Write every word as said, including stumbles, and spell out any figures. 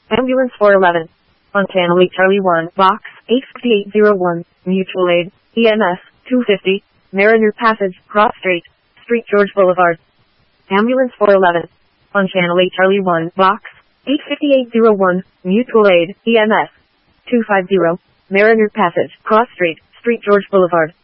Ambulance four eleven. On Channel eight Charlie one, Box eight eight zero one, Mutual Aid, E M S two fifty, Mariner Passage, Cross Street, Street George Boulevard. Ambulance four eleven. On Channel eight Charlie one, Box eight eight zero one, Mutual Aid, E M S two fifty, Mariner Passage, Cross Street, Street George Boulevard.